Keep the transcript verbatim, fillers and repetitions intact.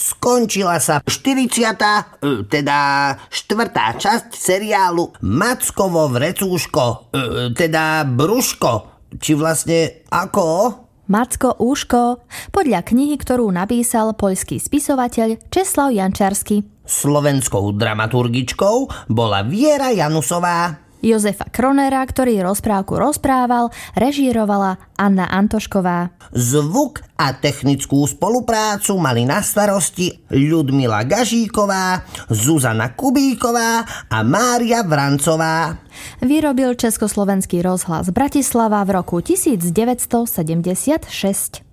skončila sa štyridsiata, teda štvrtá časť seriálu Mackovo vrecúško, teda Brúško. Či vlastne ako? Macko Úško, podľa knihy, ktorú napísal poľský spisovateľ Česlav Jančarsky. Slovenskou dramaturgičkou bola Viera Janusová. Jozefa Kronera, ktorý rozprávku rozprával, režírovala Anna Antošková. Zvuk a technickú spoluprácu mali na starosti Ľudmila Gažíková, Zuzana Kubíková a Mária Vrancová. Vyrobil Československý rozhlas Bratislava v roku devätnásť sedemdesiatšesť.